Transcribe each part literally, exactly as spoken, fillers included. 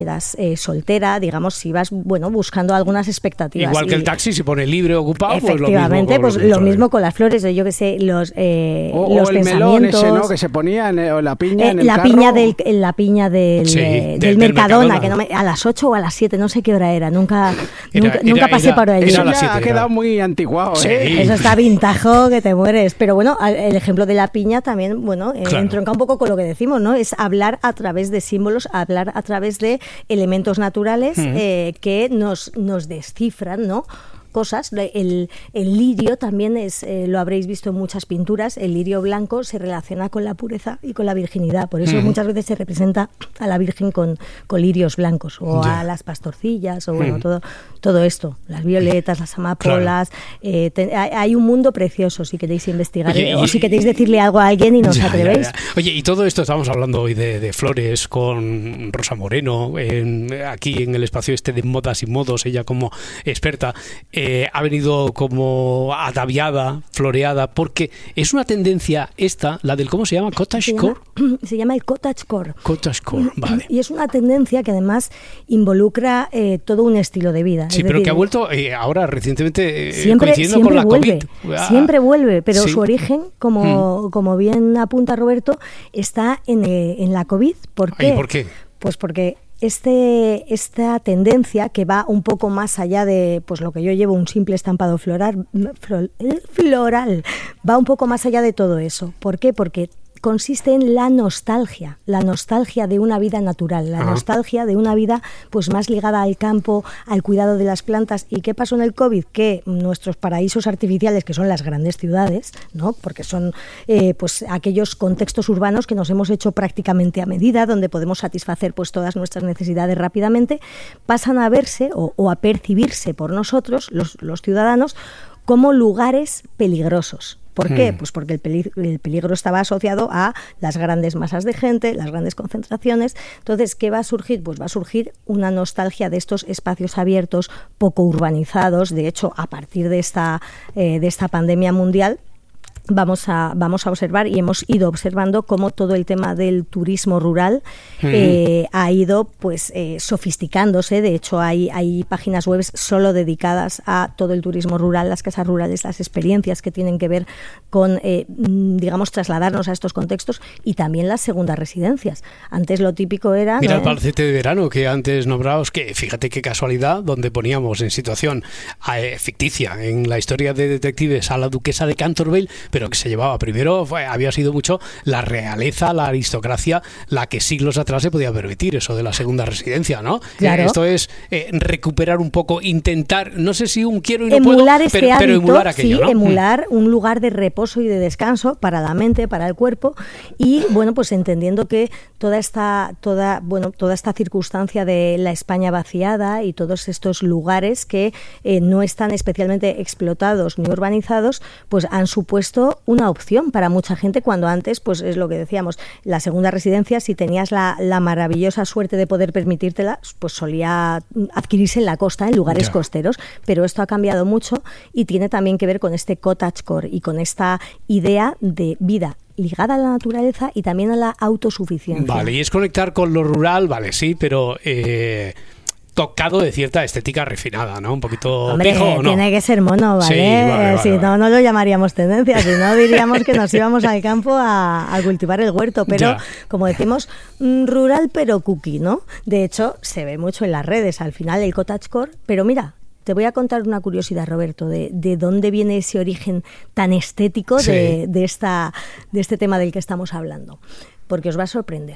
eras eh, soltera, digamos, si vas, bueno, buscando algunas expectativas. Igual que y, el taxi, si pone libre o ocupado, efectivamente, pues lo mismo, pues lo mismo con las flores, yo que sé, los eh, o, los o el pensamientos. melón ese, ¿no? Que se ponía en el, o la piña eh, en el la carro. piña del la piña del, sí, eh, del, del Mercadona, Mercadona, que no me, a las ocho o a las siete, no sé qué hora era, nunca Era, nunca, era, nunca pasé era, por allí. Eso las ya siete, ha quedado era. muy antiguado, Sí. ¿eh? Eso está vintajo que te mueres. Pero bueno, el ejemplo de la piña también, bueno, eh, Claro. entronca un poco con lo que decimos, ¿no? Es hablar a través de símbolos, hablar a través de elementos naturales Mm. eh, que nos, nos descifran, ¿no? Cosas. El, el lirio también es, eh, lo habréis visto en muchas pinturas, el lirio blanco se relaciona con la pureza y con la virginidad, por eso Mm. muchas veces se representa a la Virgen con, con lirios blancos, o Ya. a las pastorcillas, o bueno, Mm. todo, todo esto, las violetas, las amapolas, eh, te- hay, hay un mundo precioso si queréis investigar, Oye, eh, o y- si queréis decirle algo a alguien y no os Ya, ya, atrevéis. ya. Oye, y todo esto estamos hablando hoy de, de flores con Rosa Moreno, en, aquí en el espacio este de modas y modos, ella como experta, eh, ha venido como ataviada, floreada, porque es una tendencia esta, la del, ¿cómo se llama? Se Cottagecore. llama, se llama el cottagecore. Cottagecore, vale. Y es una tendencia que además involucra eh, todo un estilo de vida. Sí, Es pero decir, que ha vuelto eh, ahora recientemente eh, siempre, coincidiendo siempre con la vuelve, COVID. Ah, siempre vuelve, pero sí. su origen, como, como bien apunta Roberto, está en, eh, en la COVID. ¿Por qué? Ay, ¿por qué? Pues porque este, esta tendencia que va un poco más allá de pues lo que yo llevo, un simple estampado floral, flor- floral, va un poco más allá de todo eso. ¿Por qué? Porque consiste en la nostalgia, la nostalgia de una vida natural, la Ajá. nostalgia de una vida pues más ligada al campo, al cuidado de las plantas. ¿Y qué pasó en el COVID? Que nuestros paraísos artificiales, que son las grandes ciudades, ¿no? Porque son eh, pues aquellos contextos urbanos que nos hemos hecho prácticamente a medida, donde podemos satisfacer pues todas nuestras necesidades rápidamente, pasan a verse o, o a percibirse por nosotros, los, los ciudadanos, como lugares peligrosos. ¿Por qué? Mm. Pues porque el peligro, el peligro estaba asociado a las grandes masas de gente, las grandes concentraciones. Entonces, ¿qué va a surgir? Pues va a surgir una nostalgia de estos espacios abiertos, poco urbanizados. De hecho, a partir de esta, eh, de esta pandemia mundial, Vamos a, vamos a observar y hemos ido observando cómo todo el tema del turismo rural Mm. eh, ha ido pues eh, sofisticándose. De hecho, hay, hay páginas web solo dedicadas a todo el turismo rural, las casas rurales, las experiencias que tienen que ver con, eh, digamos, trasladarnos a estos contextos, y también las segundas residencias. Antes lo típico era... Mira ¿no? el palacete de verano que antes nombraos, que fíjate qué casualidad, donde poníamos en situación eh, ficticia en la historia de detectives a la duquesa de Canterville, pero que se llevaba primero, fue, había sido mucho la realeza, la aristocracia, la que siglos atrás se podía permitir eso de la segunda residencia, ¿no? Claro. Eh, esto es eh, recuperar un poco, intentar, no sé si un quiero y no emular puedo, este pero, pero hábito, emular aquello, sí, ¿no? emular un lugar de reposo y de descanso para la mente, para el cuerpo, y bueno, pues entendiendo que toda esta, toda, bueno, toda esta circunstancia de la España vaciada y todos estos lugares que eh, no están especialmente explotados ni urbanizados, pues han supuesto una opción para mucha gente, cuando antes, pues es lo que decíamos, la segunda residencia, si tenías la, la maravillosa suerte de poder permitírtela, pues solía adquirirse en la costa, en lugares Ya. costeros, pero esto ha cambiado mucho y tiene también que ver con este cottagecore y con esta idea de vida ligada a la naturaleza y también a la autosuficiencia. Vale, y es conectar con lo rural, vale, sí, pero eh, tocado de cierta estética refinada, ¿no? Un poquito Hombre, pijo, ¿o no? tiene que ser mono, ¿vale? Sí, vale, vale, si vale. no, no lo llamaríamos tendencia, si no diríamos que nos íbamos al campo a, a cultivar el huerto, pero Ya. como decimos, mm, rural pero cookie, ¿no? De hecho, se ve mucho en las redes, al final el cottagecore, pero mira, te voy a contar una curiosidad, Roberto, de, de dónde viene ese origen tan estético Sí. de, de, esta, de este tema del que estamos hablando, porque os va a sorprender.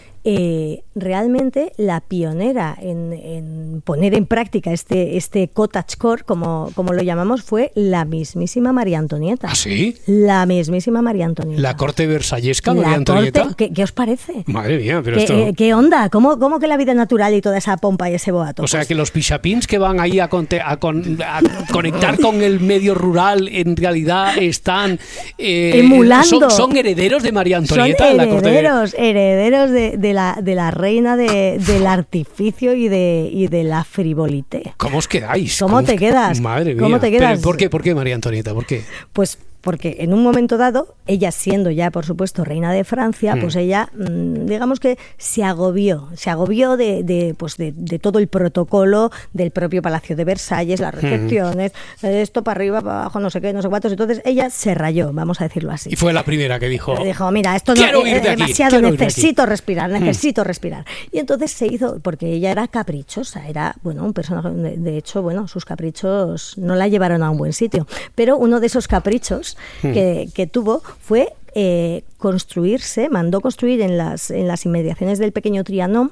Eh, realmente la pionera en, en poner en práctica este, este cottagecore, como, como lo llamamos, fue la mismísima María Antonieta. ¿Ah, sí? La mismísima María Antonieta. ¿La corte versallesca, María La Antonieta? corte, ¿qué, qué os parece? Madre mía, pero ¿Qué, esto... eh, ¿Qué onda? ¿Cómo, ¿Cómo que la vida natural y toda esa pompa y ese boato? O sea, Pues, que los pichapins que van ahí a, conte- a con- a conectar con el medio rural en realidad están eh, Emulando. Son, son herederos de María son Antonieta. la corte de- herederos, herederos de, de, la, de la reina de, del artificio y de, y de la frivolité. ¿Cómo os quedáis? ¿Cómo te os- quedas? Madre mía. ¿Cómo te quedas? Pero, ¿por qué? ¿Por qué María Antonieta? ¿Por qué? Pues porque en un momento dado, ella siendo ya, por supuesto, reina de Francia, mm. pues ella, digamos que se agobió, se agobió de, de, pues de, de todo el protocolo del propio Palacio de Versalles, las recepciones, mm. esto para arriba, para abajo, no sé qué, no sé cuántos. Entonces ella se rayó, vamos a decirlo así. Y fue la primera que dijo, dijo mira, esto no es de demasiado, de necesito de respirar, necesito mm. respirar. Y entonces se hizo, porque ella era caprichosa, era, bueno, un personaje, de, de hecho, bueno, sus caprichos no la llevaron a un buen sitio, pero uno de esos caprichos mm. que, que tuvo fue eh, construirse, mandó construir en las, en las inmediaciones del pequeño Trianon,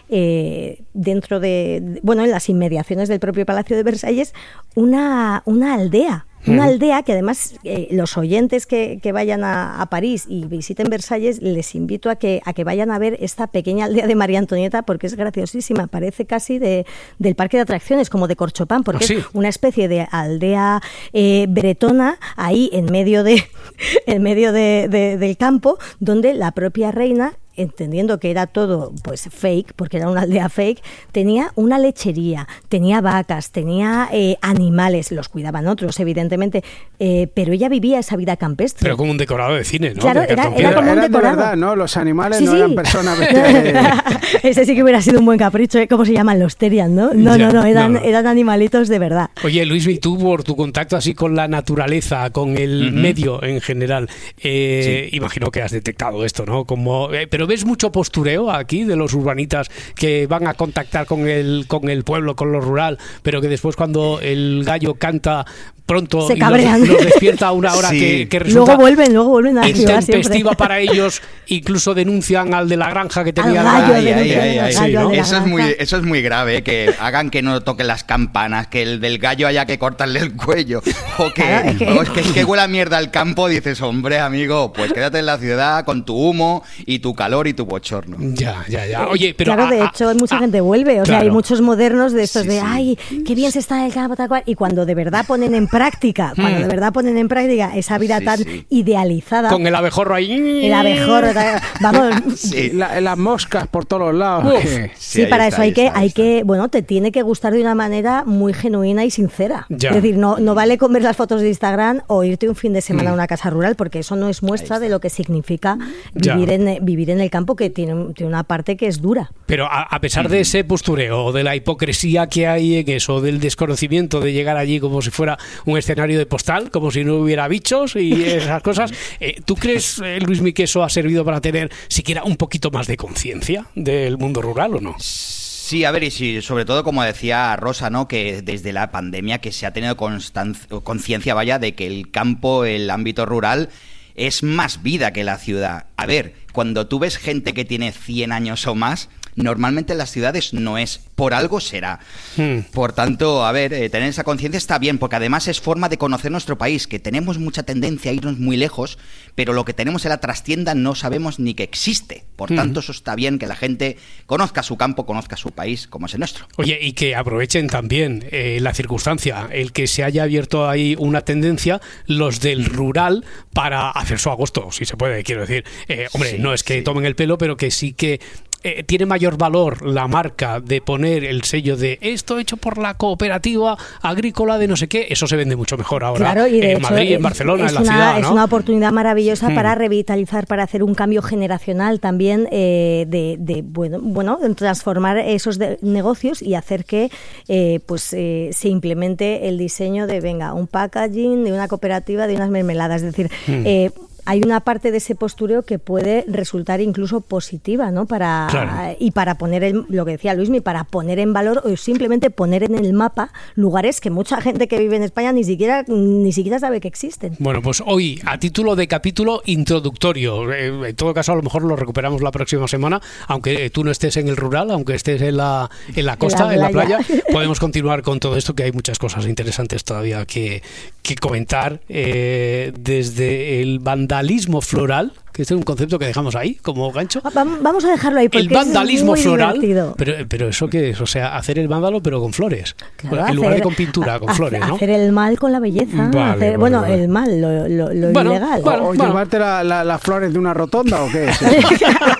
eh, dentro de, bueno, en las inmediaciones del propio Palacio de Versalles, una, una aldea. Una aldea que además eh, los oyentes que, que vayan a, a París y visiten Versalles, les invito a que, a que vayan a ver esta pequeña aldea de María Antonieta, porque es graciosísima, parece casi de, del parque de atracciones, como de Corchopán, porque ¿Ah, sí? es una especie de aldea eh, bretona ahí en medio, de, en medio de, de, del campo, donde la propia reina, entendiendo que era todo pues fake, porque era una aldea fake, tenía una lechería, tenía vacas, tenía eh, animales, los cuidaban otros, evidentemente, eh, pero ella vivía esa vida campestre. Pero como un decorado de cine, ¿no? Claro, de era, era como un eran decorado. De verdad, ¿no? Los animales sí, no sí. eran personas vestidas de... Ese sí que hubiera sido un buen capricho, ¿eh? ¿Cómo se llaman? Los Terian, ¿no? No, ya, no, no, eran, no, no, eran animalitos de verdad. Oye, Luis, y tú por tu contacto así con la naturaleza, con el uh-huh. medio en general, eh, sí. imagino que has detectado esto, ¿no? Como, eh, pero ves mucho postureo aquí de los urbanitas que van a contactar con el con el pueblo, con lo rural, pero que después cuando el gallo canta pronto se y cabrean. Los, los despierta a una hora sí. que, que resulta luego vuelven, luego vuelven a la ciudad intempestiva para ellos, incluso denuncian al de la granja que tenía al gallo, ay, ay, ay, ay, sí, ¿no? eso es muy eso es muy grave, ¿eh? Que hagan que no toquen las campanas, que el del gallo haya que cortarle el cuello, o que, claro, es, que... O es que es que huele a mierda al campo. Dices, hombre, amigo, pues quédate en la ciudad con tu humo y tu calor y tu bochorno. Ya, ya, ya. Oye, pero claro, de a, hecho a, mucha a, gente vuelve, o claro. sea, hay muchos modernos de estos sí, de sí. ay, qué bien se está en el campo, tal cual, y cuando de verdad ponen en práctica, cuando de verdad ponen en práctica esa vida sí, tan sí. idealizada. Con el abejorro ahí. El abejorro, vamos. Sí. La, las moscas por todos lados. Sí, sí, para está, eso hay que, está, hay está. que, bueno, te tiene que gustar de una manera muy genuina y sincera. Ya. Es decir, no, no vale con ver las fotos de Instagram o irte un fin de semana mm. a una casa rural, porque eso no es muestra de lo que significa vivir en, vivir en el campo, que tiene, tiene una parte que es dura. Pero a, a pesar de ese postureo, de la hipocresía que hay en eso, del desconocimiento de llegar allí como si fuera un escenario de postal, como si no hubiera bichos y esas cosas, eh, ¿tú crees, eh, Luismi, que eso ha servido para tener siquiera un poquito más de conciencia del mundo rural o no? Sí, a ver, y sí, sobre todo, como decía Rosa, ¿no? Que desde la pandemia que se ha tenido conciencia, vaya, de que el campo, el ámbito rural, es más vida que la ciudad. A ver, cuando tú ves gente que tiene cien años o más, normalmente en las ciudades no es, por algo será. Hmm. Por tanto, a ver, eh, tener esa conciencia está bien, porque además es forma de conocer nuestro país, que tenemos mucha tendencia a irnos muy lejos, pero lo que tenemos en la trastienda no sabemos ni que existe. Por hmm. tanto, eso está bien, que la gente conozca su campo, conozca su país, como es el nuestro. Oye, y que aprovechen también eh, la circunstancia, el que se haya abierto ahí una tendencia, los del rural, para hacer su agosto, si se puede, quiero decir. Eh, hombre, sí, no es que sí. tomen el pelo, pero que sí que Eh, tiene mayor valor la marca de poner el sello de esto hecho por la cooperativa agrícola de no sé qué. Eso se vende mucho mejor ahora claro, y de en hecho, Madrid, en Barcelona, en la una, ciudad, ¿no? Es una oportunidad maravillosa mm. para revitalizar, para hacer un cambio generacional también, eh, de, de bueno, bueno, de transformar esos de, negocios y hacer que eh, pues eh, se implemente el diseño de, venga, un packaging de una cooperativa de unas mermeladas. Es decir, mm. eh, hay una parte de ese postureo que puede resultar incluso positiva, ¿no? Para claro. Y para poner, el, lo que decía Luismi, para poner en valor o simplemente poner en el mapa lugares que mucha gente que vive en España ni siquiera ni siquiera sabe que existen. Bueno, pues hoy, a título de capítulo introductorio, eh, en todo caso a lo mejor lo recuperamos la próxima semana, aunque tú no estés en el rural, aunque estés en la, en la costa, en la playa, en la playa podemos continuar con todo esto, que hay muchas cosas interesantes todavía que, que comentar, eh, desde el vandalismo floral, que este es un concepto que dejamos ahí como gancho. Vamos a dejarlo ahí porque el vandalismo es muy floral, divertido. pero pero eso qué es, o sea, hacer el vándalo pero con flores, claro, en hacer, lugar de con pintura, con a, flores, ¿no? Hacer el mal con la belleza, vale, hacer, vale, bueno, vale. el mal, lo, lo, lo bueno, ilegal. bueno, o bueno. llevarte las la, la flores de una rotonda o qué es.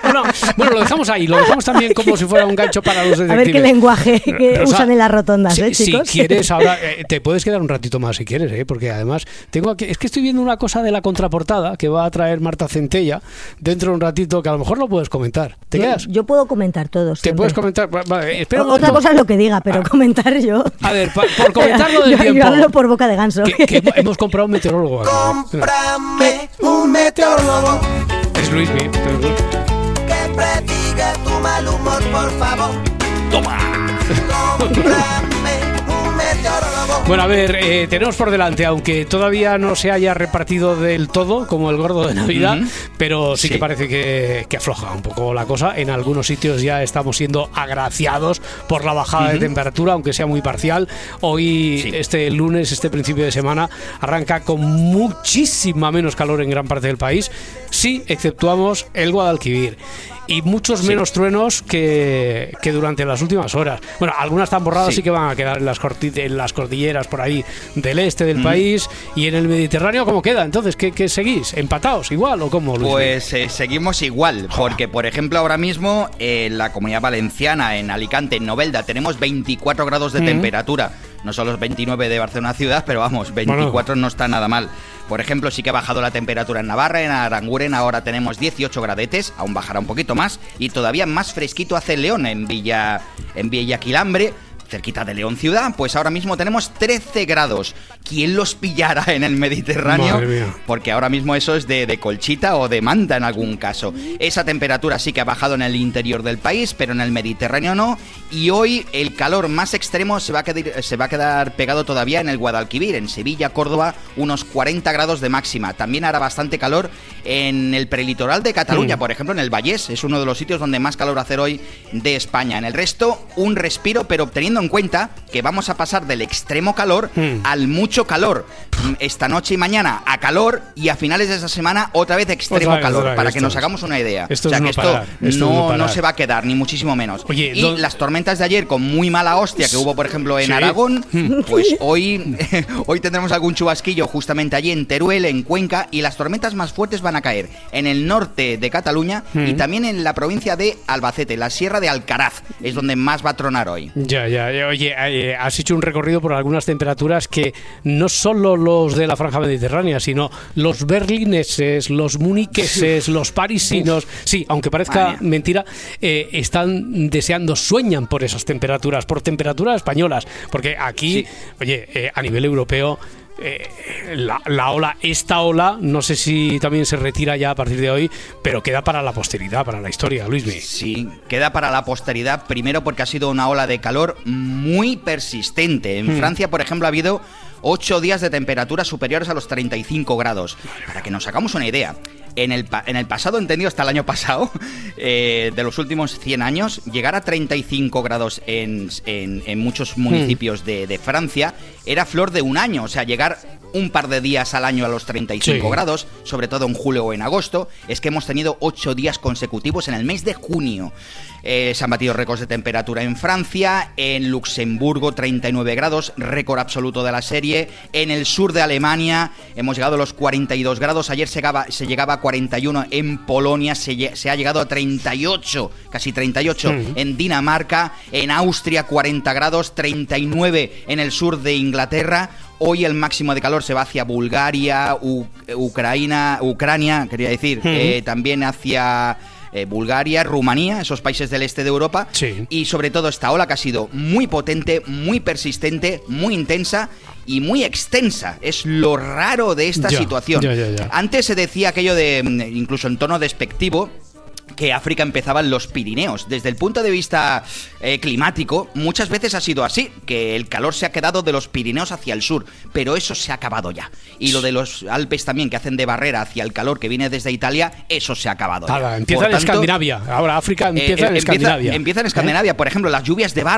Bueno, bueno, lo dejamos ahí, lo dejamos también como si fuera un gancho para los detectives. A ver qué lenguaje que Rosa, usan en las rotondas, si, ¿eh, chicos? Si quieres, ahora eh, te puedes quedar un ratito más si quieres, ¿eh? Porque además tengo aquí, es que estoy viendo una cosa de la contraportada que va a traer Marta Centella dentro de un ratito que a lo mejor lo puedes comentar. ¿Te yo, quedas? Yo puedo comentar todo. ¿Te puedes comentar? Vale, espera un Otra cosa es lo que diga, pero comentar yo. A ver, pa, por comentarlo del yo, tiempo. Yo hablo por boca de ganso. Que, que hemos comprado un meteorólogo. Cómprame un meteorólogo. Es Luis Mi. Que prediga tu mal humor, por favor. Toma. Cómprame un meteorólogo. Bueno, a ver, eh, tenemos por delante, aunque todavía no se haya repartido del todo, como el gordo de Navidad, uh-huh. pero sí, sí que parece que, que afloja un poco la cosa. En algunos sitios ya estamos siendo agraciados por la bajada uh-huh. de temperatura, aunque sea muy parcial. Hoy, sí. este lunes, este principio de semana, arranca con muchísima menos calor en gran parte del país, sí, exceptuamos el Guadalquivir. Y muchos sí. menos truenos que, que durante las últimas horas. Bueno, algunas temporadas sí. sí que van a quedar en las, corti- en las cordilleras por ahí del este del mm. país. Y en el Mediterráneo, ¿cómo queda? Entonces, ¿qué, qué seguís? ¿Empatados igual o cómo, Luis? Pues eh, seguimos igual, porque por ejemplo ahora mismo en la Comunidad Valenciana, en Alicante, en Novelda, tenemos veinticuatro grados de mm. temperatura. No son los veintinueve de Barcelona ciudad, pero vamos, veinticuatro bueno. no está nada mal. Por ejemplo, sí que ha bajado la temperatura en Navarra, en Aranguren ahora tenemos dieciocho gradetes, aún bajará un poquito más, y todavía más fresquito hace León, en Villa, en Villaquilambre, cerquita de León ciudad, pues ahora mismo tenemos trece grados. ¿Quién los pillara en el Mediterráneo? Madre mía. Porque ahora mismo eso es de, de colchita o de manta en algún caso. Esa temperatura sí que ha bajado en el interior del país, pero en el Mediterráneo no. Y hoy el calor más extremo se va a quedar, se va a quedar pegado todavía en el Guadalquivir, en Sevilla, Córdoba, unos cuarenta grados de máxima. También hará bastante calor en el prelitoral de Cataluña, mm. por ejemplo en el Vallés. Es uno de los sitios donde más calor va a hacer hoy de España. En el resto, un respiro, pero obteniendo en cuenta que vamos a pasar del extremo calor mm. al mucho calor. Esta noche y mañana a calor, y a finales de esa semana otra vez extremo otra, calor, otra, para que nos hagamos una idea. Esto o sea es que no esto, parar, esto no, no, no se va a quedar, ni muchísimo menos. Oye, y don... las tormentas de ayer con muy mala hostia que hubo, por ejemplo, en sí. Aragón, pues hoy, hoy tendremos algún chubasquillo justamente allí en Teruel, en Cuenca, y las tormentas más fuertes van a caer en el norte de Cataluña mm. y también en la provincia de Albacete, la Sierra de Alcaraz, es donde más va a tronar hoy. Ya, ya, ya. Oye, eh, has hecho un recorrido por algunas temperaturas que no solo los de la franja mediterránea, sino los berlineses, los muniqueses, los parisinos, sí, aunque parezca Vaya. mentira, eh, están deseando, sueñan por esas temperaturas, por temperaturas españolas, porque aquí, sí. oye, eh, a nivel europeo, Eh, la, la ola, esta ola, no sé si también se retira ya a partir de hoy, pero queda para la posteridad, para la historia, Luismi. Sí, queda para la posteridad, primero porque ha sido una ola de calor muy persistente. En hmm. Francia, por ejemplo, ha habido ocho días de temperaturas superiores a los treinta y cinco grados. Para que nos hagamos una idea, en el, en el pasado, entendido hasta el año pasado, eh, de los últimos cien años, llegar a treinta y cinco grados en, en, en muchos municipios hmm. de, de Francia era flor de un año. O sea, llegar un par de días al año a los treinta y cinco sí. grados, sobre todo en julio o en agosto, es que hemos tenido ocho días consecutivos en el mes de junio. Eh, se han batido récords de temperatura en Francia, en Luxemburgo treinta y nueve grados, récord absoluto de la serie. En el sur de Alemania hemos llegado a los cuarenta y dos grados, ayer se llegaba, se llegaba a cuarenta y uno, en Polonia se, se ha llegado a treinta y ocho, casi treinta y ocho, mm. en Dinamarca, en Austria cuarenta grados, treinta y nueve en el sur de Inglaterra. Hoy el máximo de calor se va hacia Bulgaria, U- Ucrania, Ucrania, quería decir, mm. eh, también hacia eh, Bulgaria, Rumanía, esos países del este de Europa. Sí. Y sobre todo esta ola que ha sido muy potente, muy persistente, muy intensa y muy extensa. Es lo raro de esta ya, situación. Ya, ya, ya. Antes se decía aquello de, incluso en tono despectivo, que África empezaba en los Pirineos. Desde el punto de vista eh, climático, muchas veces ha sido así, que el calor se ha quedado de los Pirineos hacia el sur, pero eso se ha acabado ya. Y lo de los Alpes también, que hacen de barrera hacia el calor que viene desde Italia, eso se ha acabado ya. Ahora, empieza Por en tanto, Escandinavia. Ahora África empieza eh, en empieza, Escandinavia. Empieza en Escandinavia. ¿Eh? Por ejemplo, las lluvias de barro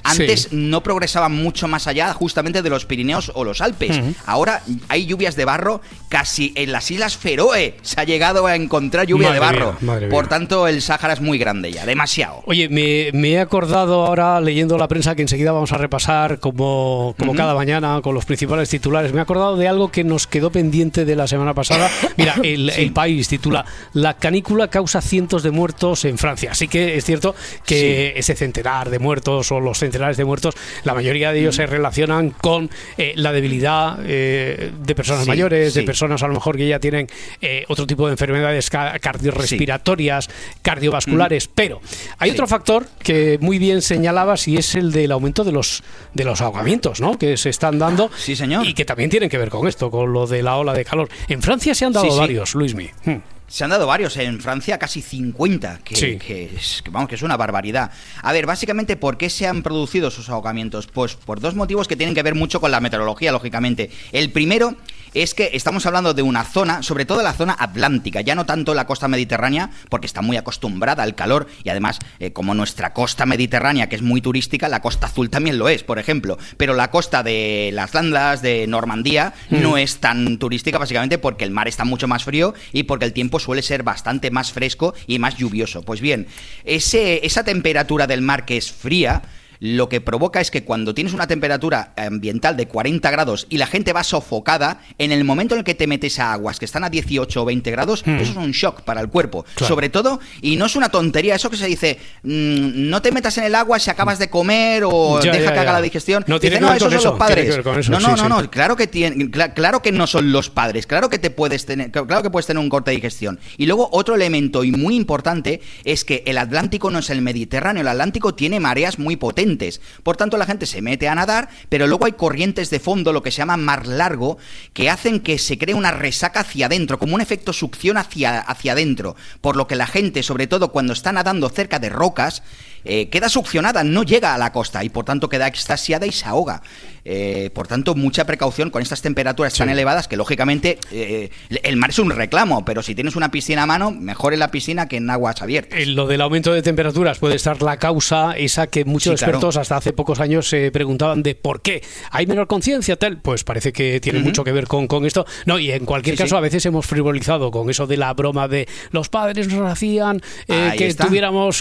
Antes Sí. no progresaban mucho más allá justamente de los Pirineos o los Alpes. Uh-huh. Ahora hay lluvias de barro, casi en las Islas Feroe se ha llegado a encontrar lluvia madre de barro. Mía, madre Por mía. tanto, el Sáhara es muy grande ya, demasiado. Oye, me, me he acordado ahora, leyendo la prensa, que enseguida vamos a repasar como, como uh-huh. cada mañana con los principales titulares. Me he acordado de algo que nos quedó pendiente de la semana pasada. Mira, el, sí. el País titula: la canícula causa cientos de muertos en Francia. Así que es cierto que sí. ese centenar de muertos o los centenares de muertos, la mayoría de ellos mm. se relacionan con eh, la debilidad eh, de personas sí, mayores, sí. de personas a lo mejor que ya tienen eh, otro tipo de enfermedades ca- cardiorrespiratorias, sí. cardiovasculares, mm. pero hay sí. otro factor que muy bien señalabas y es el del aumento de los de los ahogamientos, ¿no? Que se están dando sí, señor. Y que también tienen que ver con esto, con lo de la ola de calor. En Francia se han dado sí, varios, sí. Luismi. Hmm. Se han dado varios, en Francia casi cincuenta, que, sí. que, es, que vamos, que es una barbaridad. A ver, básicamente, ¿por qué se han producido esos ahogamientos? Pues por dos motivos que tienen que ver mucho con la meteorología, lógicamente. El primero es que estamos hablando de una zona, sobre todo la zona atlántica, ya no tanto la costa mediterránea, porque está muy acostumbrada al calor, y además, eh, como nuestra costa mediterránea, que es muy turística, la costa azul también lo es, por ejemplo, pero la costa de las Landas, de Normandía, mm. no es tan turística, básicamente porque el mar está mucho más frío y porque el tiempo suele ser bastante más fresco y más lluvioso. Pues bien, ese, esa temperatura del mar que es fría, lo que provoca es que cuando tienes una temperatura ambiental de cuarenta grados y la gente va sofocada, en el momento en el que te metes a aguas que están a dieciocho o veinte grados, mm. eso es un shock para el cuerpo. Claro. Sobre todo, y no es una tontería, eso que se dice, mmm, no te metas en el agua si acabas de comer o ya, deja ya, que haga ya. la digestión. No, dice, tiene no, que ver esos con son eso. los padres. Tiene que ver con eso. No, no, sí, no, sí. no, claro que tiene, cl- claro que no son los padres, claro que te puedes tener, claro que puedes tener un corte de digestión. Y luego otro elemento y muy importante es que el Atlántico no es el Mediterráneo, el Atlántico tiene mareas muy potentes. Por tanto, la gente se mete a nadar, pero luego hay corrientes de fondo, lo que se llama mar largo, que hacen que se cree una resaca hacia adentro, como un efecto succión hacia, hacia adentro, por lo que la gente, sobre todo cuando está nadando cerca de rocas, eh, queda succionada, no llega a la costa y por tanto queda extasiada y se ahoga. Eh, por tanto, mucha precaución con estas temperaturas sí. tan elevadas que, lógicamente, eh, el mar es un reclamo, pero si tienes una piscina a mano, mejor en la piscina que en aguas abiertas. En lo del aumento de temperaturas puede estar la causa esa que muchos sí, expertos claro. hasta hace pocos años se preguntaban de por qué. ¿Hay menor conciencia tal? Pues parece que tiene uh-huh. mucho que ver con, con esto. No, y en cualquier sí, caso, sí. a veces hemos frivolizado con eso de la broma de los padres nos hacían eh, que está. tuviéramos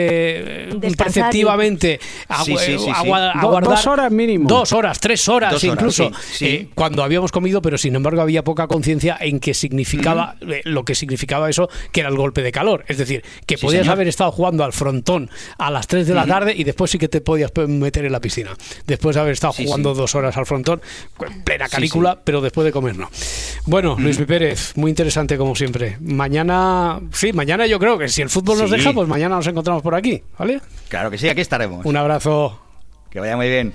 que Descansar preceptivamente agu- sí, sí, sí, sí. agu- Do, aguardar dos horas mínimo. Dos horas, tres horas, dos horas incluso, sí, sí. Eh, cuando habíamos comido, pero sin embargo había poca conciencia en qué significaba, uh-huh. eh, lo que significaba eso, que era el golpe de calor. Es decir, que sí, podías señor. haber estado jugando al frontón a las tres de la uh-huh. tarde y después sí que te podías meter en la piscina. Después de haber estado sí, jugando sí. dos horas al frontón, plena canícula, sí, sí. pero después de comer no. Bueno, uh-huh. Luis Pérez, muy interesante como siempre. Mañana, sí, mañana yo creo que si el fútbol sí. nos deja, pues mañana nos encontramos por aquí, ¿vale? Claro que sí, aquí estaremos. Un abrazo. Que vaya muy bien.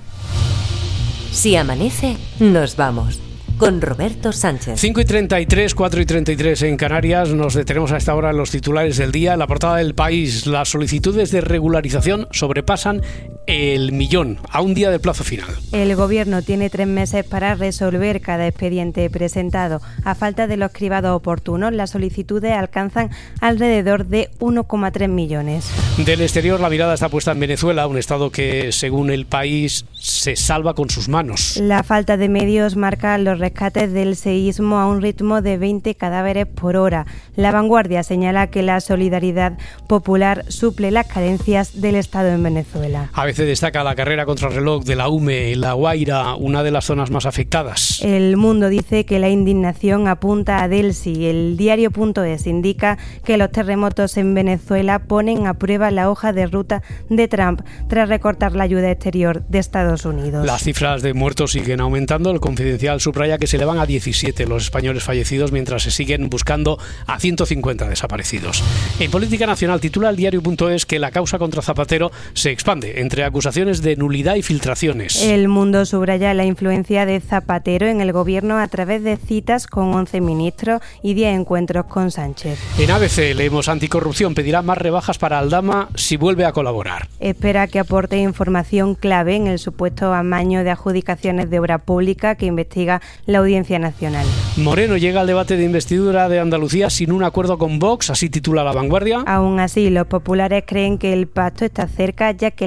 Si amanece, nos vamos. Con Roberto Sánchez. cinco y treinta y tres, cuatro y treinta y tres en Canarias. Nos detenemos a esta hora en los titulares del día. En la portada del País, las solicitudes de regularización sobrepasan el millón a un día del plazo final. El Gobierno tiene tres meses para resolver cada expediente presentado. A falta de los cribados oportunos, las solicitudes alcanzan alrededor de uno coma tres millones. Del exterior, la mirada está puesta en Venezuela, un estado que, según el País, se salva con sus manos. La falta de medios marca los rescates del seísmo a un ritmo de veinte cadáveres por hora. La Vanguardia señala que la solidaridad popular suple las carencias del Estado en Venezuela. A veces destaca la carrera contra el reloj de la U M E en La Guaira, una de las zonas más afectadas. El Mundo dice que la indignación apunta a Delsi. El diario.es indica que los terremotos en Venezuela ponen a prueba la hoja de ruta de Trump tras recortar la ayuda exterior de Estados Unidos. Las cifras de muertos siguen aumentando. El Confidencial subraya que se elevan a diecisiete los españoles fallecidos, mientras se siguen buscando a ciento cincuenta desaparecidos. En política nacional, titula el diario.es que la causa contra Zapatero se expande entre acusaciones de nulidad y filtraciones. El Mundo subraya la influencia de Zapatero en el gobierno a través de citas con once ministros y diez encuentros con Sánchez. En A B C leemos: Anticorrupción pedirá más rebajas para Aldama si vuelve a colaborar. Espera que aporte información clave en el supuesto amaño de adjudicaciones de obra pública que investiga la Audiencia Nacional. Moreno llega al debate de investidura de Andalucía sin un acuerdo con Vox, así titula La Vanguardia. Aún así, los populares creen que el pacto está cerca, ya que las negociaciones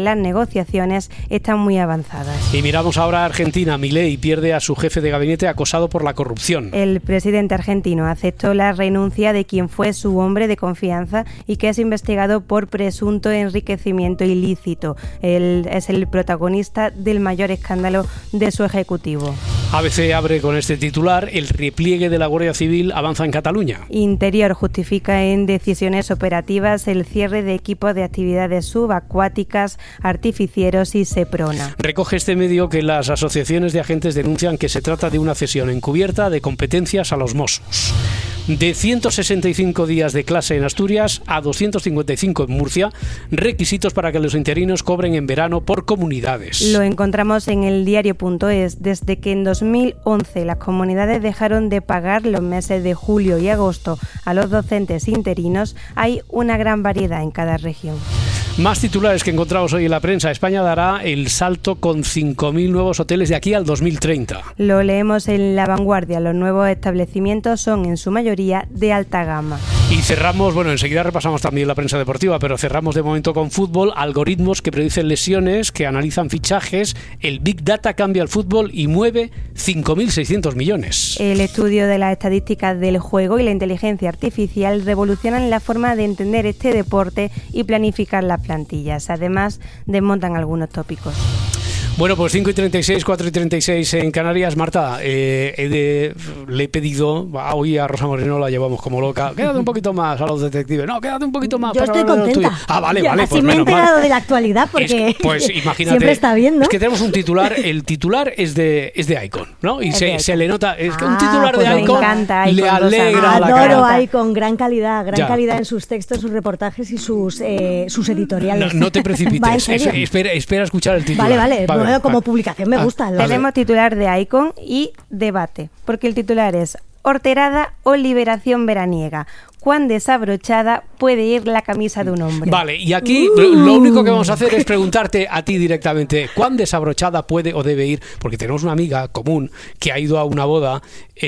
negociaciones están muy avanzadas. Y miramos ahora a Argentina. Milei pierde a su jefe de gabinete acosado por la corrupción. El presidente argentino aceptó la renuncia de quien fue su hombre de confianza y que es investigado por presunto enriquecimiento ilícito. Él es el protagonista del mayor escándalo de su ejecutivo. A B C abre con este titular: el repliegue de la Guardia Civil avanza en Cataluña. Interior justifica en decisiones operativas el cierre de equipos de actividades subacuáticas, artificieros y Seprona. Recoge este medio que las asociaciones de agentes denuncian que se trata de una cesión encubierta de competencias a los Mossos. De ciento sesenta y cinco días de clase en Asturias a doscientos cincuenta y cinco en Murcia, requisitos para que los interinos cobren en verano por comunidades. Lo encontramos en el diario punto es. Desde que en dos mil once las comunidades dejaron de pagar los meses de julio y agosto a los docentes interinos, hay una gran variedad en cada región. Más titulares que encontramos hoy en la prensa. España dará el salto con cinco mil nuevos hoteles de aquí al dos mil treinta. Lo leemos en La Vanguardia. Los nuevos establecimientos son en su mayoría de alta gama. Y cerramos, bueno, enseguida repasamos también la prensa deportiva, pero cerramos de momento con fútbol. Algoritmos que predicen lesiones, que analizan fichajes. El Big Data cambia el fútbol y mueve cinco mil seiscientos millones. El estudio de las estadísticas del juego y la inteligencia artificial revolucionan la forma de entender este deporte y planificar las plantillas. Además, desmontan algunos tópicos. Bueno, pues cinco y treinta y seis, cuatro y treinta y seis en Canarias. Marta, eh, he de, le he pedido, hoy a Rosa Moreno la llevamos como loca, quédate un poquito más a los detectives. No, quédate un poquito más. Yo para estoy contenta. Ah, vale, Yo, vale. así Pues me he menos enterado mal. de la actualidad porque Es que, pues imagínate, siempre está bien, ¿no? Es que tenemos un titular, el titular es de es de Icon, ¿no? Y Es se, de se Icon. le nota, es que Ah, un titular pues de me Icon encanta Icon, le alegra Rosana. la Adoro cara. Icon, gran calidad, gran Ya. calidad en sus textos, sus reportajes y sus eh, sus No, editoriales. no te precipites, Va, ¿en es- serio? espera, espera a escuchar el titular. Vale, vale, bueno, como vale. publicación me Ah, gusta. la- vale. Tenemos titular de Icon y debate, porque el titular es Horterada o liberación veraniega. ¿Cuán desabrochada puede ir la camisa de un hombre? Vale, y aquí Uh. lo único que vamos a hacer es preguntarte a ti directamente cuán desabrochada puede o debe ir, porque tenemos una amiga común que ha ido a una boda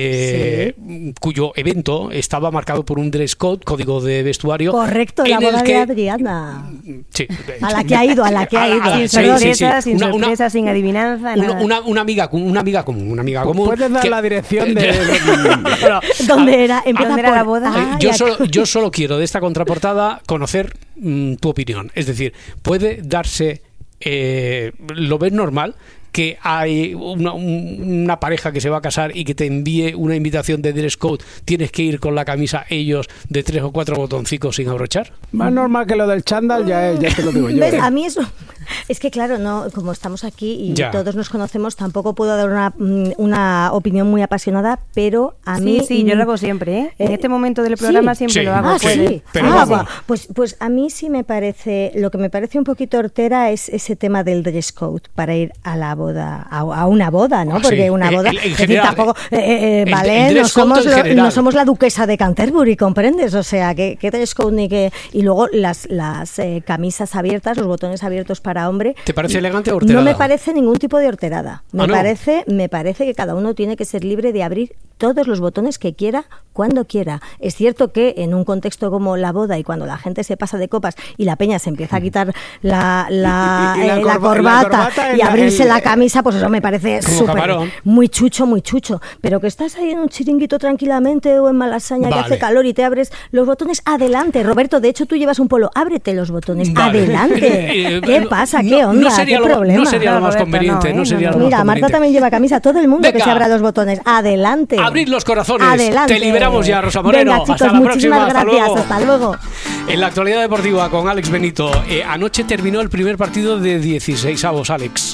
eh, cuyo evento estaba marcado por un dress code, código de vestuario. Correcto, la en el boda que- de Adriana. Sí. A la que ha ido, a la que ha A la- ido. a la- Sin sí, sí, sí. sorpresa, sin Una- una- sorpresa, sin adivinanza, Una, nada. una, una amiga, una amiga común, una amiga común. Puedes dar que- la dirección de... Bueno, ¿Dónde era? Empieza ¿Dónde era por- la boda? Ah, Eh, yo, ya- solo, yo solo quiero de esta contraportada conocer mm, tu opinión. Es decir, ¿puede darse, eh, lo ves normal, que hay una, un- una pareja que se va a casar y que te envíe una invitación de dress code, tienes que ir con la camisa ellos de tres o cuatro botoncicos sin abrochar? Más normal que lo del chándal, ya, es, ya te lo digo yo. ¿Ves? ¿eh? A mí eso... Es que claro, no, como estamos aquí y Ya. todos nos conocemos, tampoco puedo dar una, mm, una opinión muy apasionada, pero a Sí, mí... sí, yo mm, lo hago siempre, ¿eh? En eh, este momento del programa sí. siempre Sí. lo hago. Ah, Sí, puede. sí. pero Ah, vamos. va. pues, pues a mí sí me parece, lo que me parece un poquito hortera es ese tema del dress code para ir a la boda, a, a una boda, ¿no? Ah, Porque sí. una En- boda, en- en es decir, general, tampoco, eh, eh, el- vale, el no dress code somos, en lo- general. no somos la duquesa de Canterbury, ¿comprendes? O sea, que, que dress code ni que... Y luego las, las eh, camisas abiertas, los botones abiertos para hombre. ¿Te parece elegante o horterada? No me parece ningún tipo de horterada. Me Ah, ¿no? parece, me parece que cada uno tiene que ser libre de abrir todos los botones que quiera, cuando quiera. Es cierto que en un contexto como la boda y cuando la gente se pasa de copas y la peña se empieza a quitar la, la, Y- y la eh, la corba- corbata, la corbata en y la- abrirse el- la camisa, pues eso me parece Como súper, camarón. muy chucho, muy chucho. Pero que estás ahí en un chiringuito tranquilamente o en Malasaña Vale. que hace calor y te abres los botones, adelante. Roberto, de hecho tú llevas un polo, ábrete los botones, Vale. adelante. Eh, ¿Qué no- pasa? no- ¿Qué onda? No sería, ¿Qué lo, problema? no sería lo No, más Roberto, conveniente. no, ¿eh? No sería No, lo no. más Mira, Marta conveniente. también lleva camisa, todo el mundo que Venga. se abra los botones. Adelante. Abrid los corazones. Adelante. Te liberamos ya, Rosa Moreno. Venga, chicos, hasta la muchísimas próxima. Hasta gracias. luego. Hasta luego. En la actualidad deportiva con Alex Benito. Eh, anoche terminó el primer partido de dieciséis avos, Alex.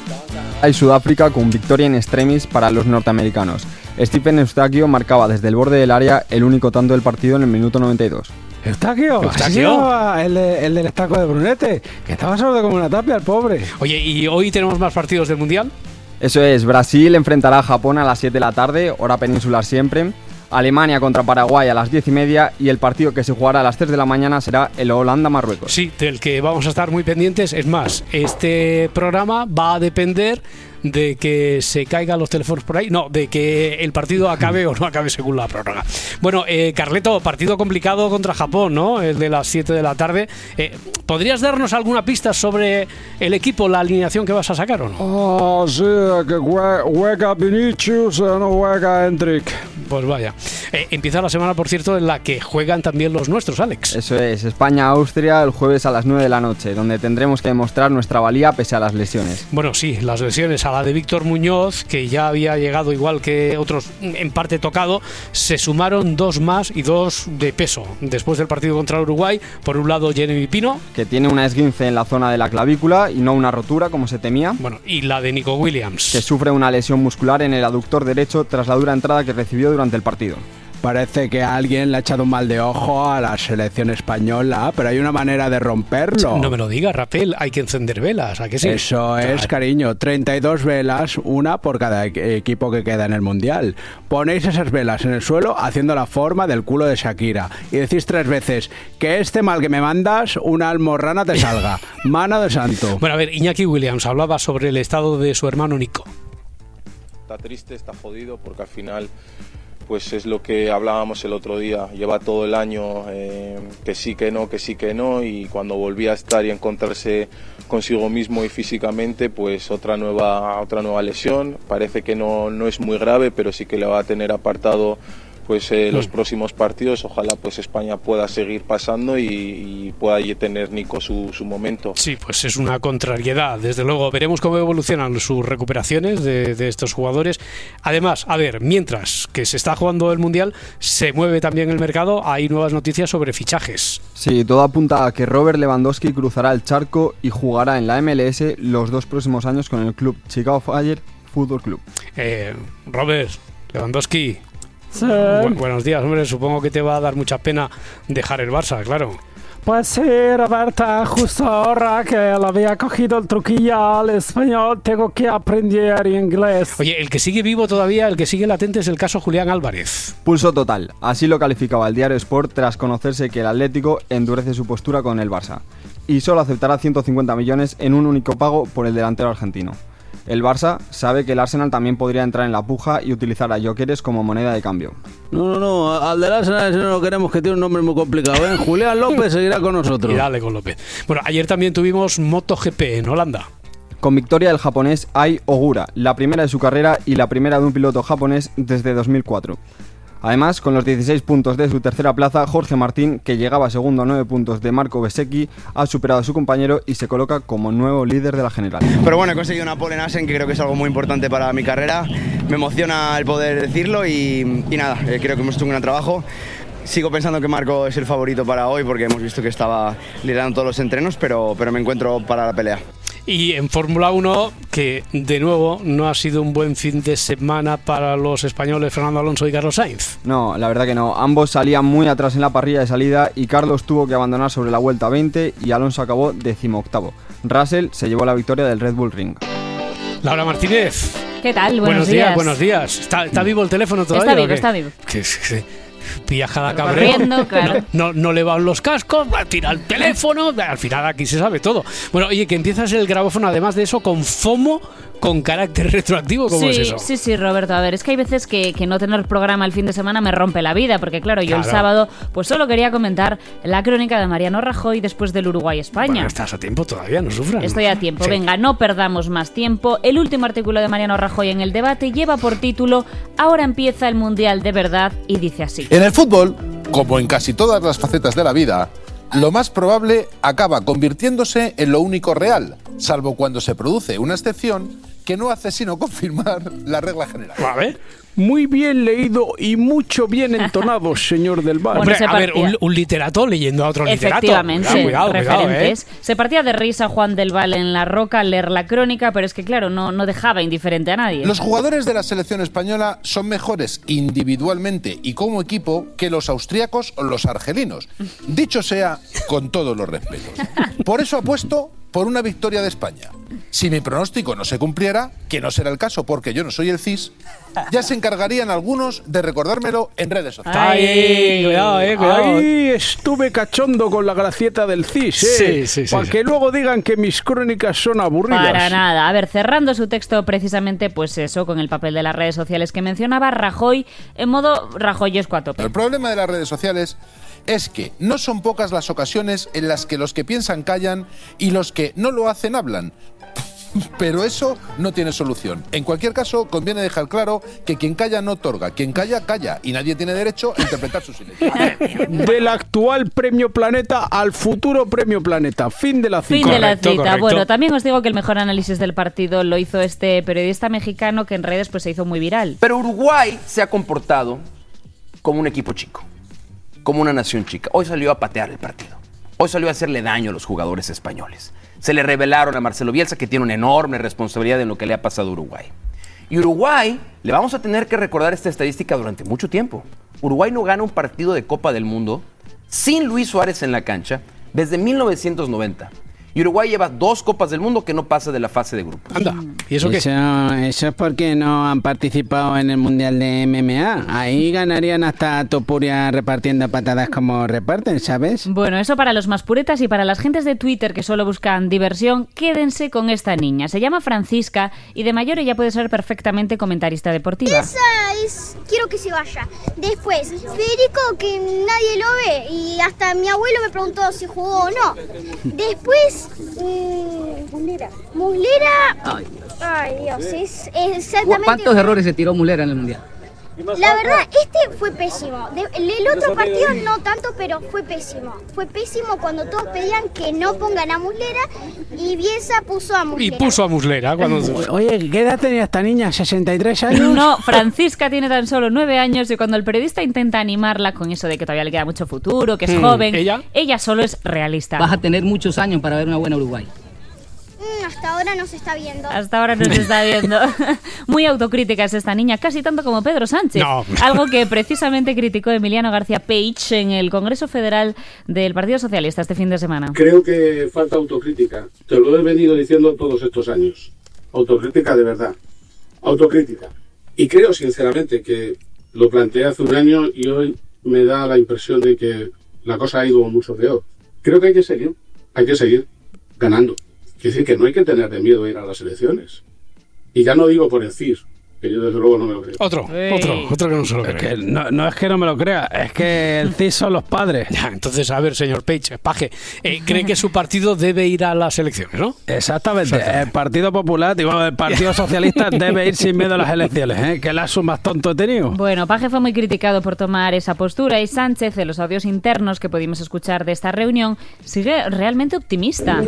Y Sudáfrica con victoria en extremis para los norteamericanos. Stephen Eustaquio marcaba desde el borde del área el único tanto del partido en el minuto noventa y dos. Eustaquio, así Eustaquio. se llamaba el, de- el del estaco de Brunete, que estaba sordo como una tapia, el pobre. Oye, ¿y hoy tenemos más partidos del Mundial? Eso es, Brasil enfrentará a Japón a las siete de la tarde, hora peninsular siempre. Alemania contra Paraguay a las diez y media y el partido que se jugará a las tres de la mañana será el Holanda-Marruecos. Sí, del que vamos a estar muy pendientes. Es más, este programa va a depender de que se caigan los teléfonos por ahí, no, de que el partido acabe o no acabe según la prórroga. Bueno, eh, Carleto, partido complicado contra Japón, ¿no? El de las siete de la tarde. Eh, ¿Podrías darnos alguna pista sobre el equipo, la alineación que vas a sacar o no? Oh, sí, que juega Vinicius, no juega Hendrik. Pues vaya. Eh, empieza la semana, por cierto, en la que juegan también los nuestros, Alex. Eso es, España-Austria el jueves a las nueve de la noche, donde tendremos que demostrar nuestra valía pese a las lesiones. Bueno, sí, las lesiones a la de Víctor Muñoz, que ya había llegado igual que otros en parte tocado, se sumaron dos más y dos de peso. Después del partido contra Uruguay, por un lado Jeremy Pino, que tiene una esguince en la zona de la clavícula y no una rotura como se temía. Bueno, y la de Nico Williams, que sufre una lesión muscular en el aductor derecho tras la dura entrada que recibió durante el partido. Parece que alguien le ha echado un mal de ojo a la selección española, pero hay una manera de romperlo. No me lo digas, Rapel, hay que encender velas, ¿a qué sí? Eso es, cariño, treinta y dos velas, una por cada equipo que queda en el Mundial. Ponéis esas velas en el suelo haciendo la forma del culo de Shakira y decís tres veces que este mal que me mandas, una almorrana te salga. Mano de santo. Bueno, a ver, Iñaki Williams hablaba sobre el estado de su hermano Nico. Está triste, está jodido, porque al final... pues es lo que hablábamos el otro día, lleva todo el año eh, que sí, que no, que sí, que no, y cuando volvía a estar y encontrarse consigo mismo y físicamente, pues otra nueva, otra nueva lesión. Parece que no, no es muy grave, pero sí que le va a tener apartado pues eh, los próximos partidos. Ojalá pues España pueda seguir pasando y, y pueda tener Nico su, su momento. Sí, pues es una contrariedad, desde luego. Veremos cómo evolucionan sus recuperaciones de, de estos jugadores. Además, a ver, mientras que se está jugando el Mundial, se mueve también el mercado, hay nuevas noticias sobre fichajes. Sí, todo apunta a que Robert Lewandowski cruzará el charco y jugará en la M L S los dos próximos años con el club Chicago Fire Football Club. Eh, Robert Lewandowski, sí. Bu- buenos días, hombre. Supongo que te va a dar mucha pena dejar el Barça, claro. Pues sí, Roberta, justo ahora que le había cogido el truquillo al español, tengo que aprender inglés. Oye, el que sigue vivo todavía, el que sigue latente es el caso Julián Álvarez. Pulso total, así lo calificaba el diario Sport tras conocerse que el Atlético endurece su postura con el Barça y solo aceptará ciento cincuenta millones en un único pago por el delantero argentino. El Barça sabe que el Arsenal también podría entrar en la puja y utilizar a Gyökeres como moneda de cambio. No, no, no, al del Arsenal ese no lo queremos, que tiene un nombre muy complicado, ¿eh? Julián López seguirá con nosotros. Y dale con López. Bueno, ayer también tuvimos MotoGP en Holanda. Con victoria del japonés Ai Ogura, la primera de su carrera y la primera de un piloto japonés desde dos mil cuatro. Además, con los dieciséis puntos de su tercera plaza, Jorge Martín, que llegaba segundo a nueve puntos de Marco Bezzecchi, ha superado a su compañero y se coloca como nuevo líder de la general. Pero bueno, he conseguido una pole en Assen, que creo que es algo muy importante para mi carrera. Me emociona el poder decirlo y, y nada, eh, creo que hemos hecho un gran trabajo. Sigo pensando que Marco es el favorito para hoy porque hemos visto que estaba liderando todos los entrenos, pero, pero me encuentro para la pelea. Y en Fórmula uno, que de nuevo no ha sido un buen fin de semana para los españoles Fernando Alonso y Carlos Sainz. No, la verdad que no. Ambos salían muy atrás en la parrilla de salida y Carlos tuvo que abandonar sobre la vuelta veinte y Alonso acabó decimoctavo. Russell se llevó la victoria del Red Bull Ring. Laura Martínez. ¿Qué tal? Buenos, buenos días. días. Buenos días. ¿Está, está vivo el teléfono todavía? Está vivo, está vivo. ¿Qué, qué, Pillajada cabreo, corriendo, claro. no, no, no le van los cascos, tira el teléfono, al final aquí se sabe todo. Bueno, oye, que empiezas el grabófono además de eso con FOMO, con carácter retroactivo, ¿cómo sí, es eso? Sí, sí, Roberto, a ver, es que hay veces que, que no tener programa el fin de semana me rompe la vida, porque claro, yo claro. el sábado pues solo quería comentar la crónica de Mariano Rajoy después del Uruguay-España. Bueno, estás a tiempo todavía, no sufras. Estoy a tiempo, sí. Venga, no perdamos más tiempo. El último artículo de Mariano Rajoy en El Debate lleva por título Ahora empieza el Mundial de verdad y dice así. En el fútbol, como en casi todas las facetas de la vida, lo más probable acaba convirtiéndose en lo único real, salvo cuando se produce una excepción que no hace sino confirmar la regla general. A ver. Muy bien leído y mucho bien entonado, señor del Bar. Hombre, a ver, un, un literato leyendo a otro literato. Efectivamente, cuidado, cuidado, referentes. Cuidado, ¿eh? Se partía de risa Juan del Val en La Roca al leer la crónica, pero es que claro, no, no dejaba indiferente a nadie. Los jugadores de la selección española son mejores individualmente y como equipo que los austríacos o los argelinos. Dicho sea con todos los respetos. Por eso apuesto por una victoria de España. Si mi pronóstico no se cumpliera, que no será el caso porque yo no soy el C I S, ya se encargarían algunos de recordármelo en redes sociales. ¡Ay! Cuidado, eh, cuidado. Ahí estuve cachondo con la gracieta del C I S, eh. Sí, sí, sí. Para sí. que luego digan que mis crónicas son aburridas. Para nada. A ver, cerrando su texto precisamente, pues eso, con el papel de las redes sociales que mencionaba, Rajoy en modo rajoyesco a tope. El problema de las redes sociales es que no son pocas las ocasiones en las que los que piensan callan y los que no lo hacen hablan. Pero eso no tiene solución. En cualquier caso, conviene dejar claro que quien calla no otorga, quien calla, calla, y nadie tiene derecho a interpretar su silencio. Del actual Premio Planeta al futuro Premio Planeta. Fin de la cita. Fin de la Correcto, cita. correcto. Bueno, también os digo que el mejor análisis del partido lo hizo este periodista mexicano que en redes pues se hizo muy viral. Pero Uruguay se ha comportado como un equipo chico, como una nación chica. Hoy salió a patear el partido. Hoy salió a hacerle daño a los jugadores españoles. Se le revelaron a Marcelo Bielsa que tiene una enorme responsabilidad en lo que le ha pasado a Uruguay. Y Uruguay, le vamos a tener que recordar esta estadística durante mucho tiempo. Uruguay no gana un partido de Copa del Mundo sin Luis Suárez en la cancha desde mil novecientos noventa. Y Uruguay lleva dos Copas del Mundo que no pasa de la fase de grupos. Anda, ¿y eso qué? Eso, eso es porque no han participado en el Mundial de M M A. Ahí ganarían hasta Topuria repartiendo patadas como reparten, ¿sabes? Bueno, eso para los más puretas y para las gentes de Twitter que solo buscan diversión, quédense con esta niña. Se llama Francisca y de mayor ella puede ser perfectamente comentarista deportiva. Esa es... quiero que se vaya. Después, Federico, que nadie lo ve y hasta mi abuelo me preguntó si jugó o no. Después, mmm, Muslera. Muslera... Ay. Ay, Dios, es, es exactamente... ¿Cuántos errores se tiró Muslera en el Mundial? La verdad, este fue pésimo. De- el otro partido no tanto, pero fue pésimo. Fue pésimo cuando todos pedían que no pongan a Muslera y Bielsa puso a Y Muslera. puso a Muslera cuando... Oye, ¿qué edad tenía esta niña? ¿sesenta y tres años? No, Francisca tiene tan solo nueve años y cuando el periodista intenta animarla con eso de que todavía le queda mucho futuro, que es Hmm. joven, ¿Ella? ella solo es realista. Vas a tener muchos años para ver una buena Uruguay. Mm, hasta ahora no se está viendo. Hasta ahora no se está viendo. Muy autocrítica es esta niña, casi tanto como Pedro Sánchez. No. Algo que precisamente criticó Emiliano García Page en el Congreso Federal del Partido Socialista este fin de semana. Creo que falta autocrítica. Te lo he venido diciendo todos estos años. Autocrítica de verdad. Autocrítica. Y creo sinceramente que lo planteé hace un año y hoy me da la impresión de que la cosa ha ido mucho peor. Creo que hay que seguir. Hay que seguir ganando. Quiere decir que no hay que tener de miedo a ir a las elecciones. Y ya no digo por el C I S, que yo desde luego no me lo creo. Otro, otro, otro que no se lo Es cree. que no, no es que no me lo crea, es que el C I S son los padres. Ya, entonces, a ver, señor Page, Paje, eh, cree que su partido debe ir a las elecciones, ¿no? Exactamente. El Partido Popular, digo, el Partido Socialista debe ir sin miedo a las elecciones, ¿eh? Que lazo más tonto he tenido. Bueno, Paje fue muy criticado por tomar esa postura y Sánchez, en los audios internos que pudimos escuchar de esta reunión, sigue realmente optimista.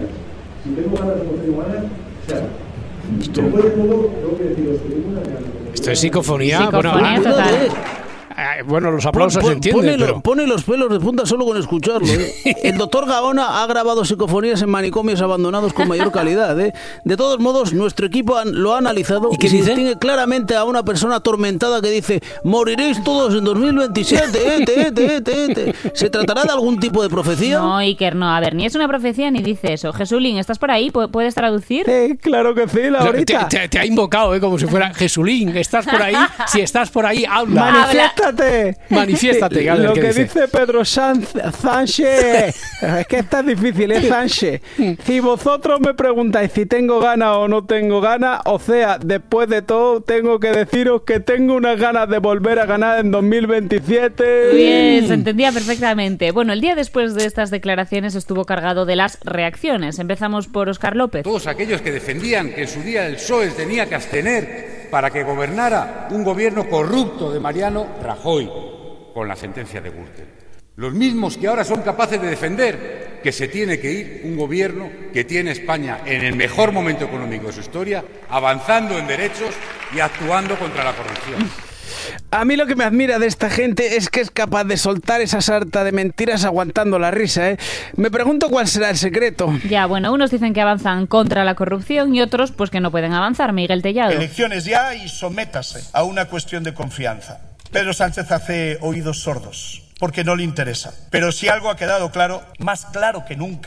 Si tengo ganas o no tengo ganas, se haga. Después de todo, tengo que deciros que tengo una ganas. Esto es psicofonía. Psicofonía bueno, total. eh, bueno, los aplausos Pon- se entienden, pone, lo- pero... pone los pelos de punta solo con escucharlo, ¿eh? El doctor Gaona ha grabado psicofonías en manicomios abandonados con mayor calidad, ¿eh? De todos modos, nuestro equipo han- lo ha analizado y, qué se dice? distingue claramente a una persona atormentada que dice: moriréis todos en dos mil veintisiete, eh, te, te, te, te. ¿Se tratará de algún tipo de profecía? No, Iker, no. A ver, ni es una profecía ni dice eso. Jesulín, ¿estás por ahí? ¿Pu- ¿Puedes traducir? Sí, claro que sí, Te, te- te ha invocado, ¿eh? Como si fuera Jesulín. ¿Estás por ahí? Si estás por ahí, habla. ¡Manifiéstate! Manifiéstate, a ver, Lo ¿qué que dice? dice, Pedro Sanz- Sánchez. Es que está difícil, ¿eh, Sánchez? Si vosotros me preguntáis si tengo ganas o no tengo ganas, o sea, después de todo, tengo que deciros que tengo unas ganas de volver a ganar en dos mil veintisiete. Bien, se entendía perfectamente. Bueno, el día después de estas declaraciones estuvo cargado de las reacciones. Empezamos por Óscar López. Todos aquellos que defendían que en su día el P S O E tenía que abstener para que gobernara un gobierno corrupto de Mariano Rajoy, con la sentencia de Gürtel. Los mismos que ahora son capaces de defender que se tiene que ir un gobierno que tiene España en el mejor momento económico de su historia, avanzando en derechos y actuando contra la corrupción. A mí lo que me admira de esta gente es que es capaz de soltar esa sarta de mentiras aguantando la risa, ¿eh? Me pregunto cuál será el secreto. Ya, bueno, unos dicen que avanzan contra la corrupción y otros pues que no pueden avanzar. Miguel Tellado. Elecciones ya y sométase a una cuestión de confianza. Pedro Sánchez hace oídos sordos porque no le interesa. Pero si algo ha quedado claro, más claro que nunca,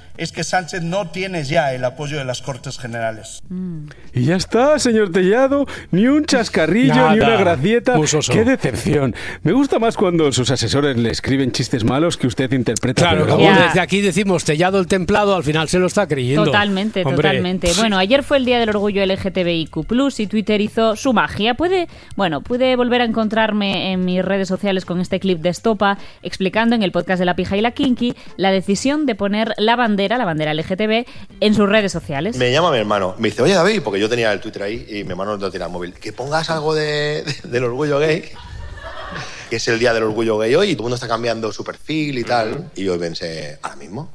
es que Sánchez no tiene ya el apoyo de las Cortes Generales. Mm. Y ya está, señor Tellado, ni un chascarrillo, Nada. ni una gracieta. Musoso. ¡Qué decepción! Me gusta más cuando sus asesores le escriben chistes malos que usted interpreta. Claro, pero como bueno. desde aquí decimos Tellado el templado, al final se lo está creyendo. Totalmente, Hombre. totalmente. Bueno, ayer fue el Día del Orgullo L G T B I Q plus, y Twitter hizo su magia. Puede, bueno, pude volver a encontrarme en mis redes sociales con este clip de Estopa explicando en el podcast de La Pija y la Kinky la decisión de poner la bandera, la bandera L G T B, en sus redes sociales. Me llama mi hermano, me dice, oye David, porque yo tenía el Twitter ahí y mi hermano no tenía el móvil, que pongas algo de, de- del orgullo gay, que es el día del orgullo gay hoy y todo el mundo está cambiando su perfil y tal. Y yo pensé, ¿ahora mismo?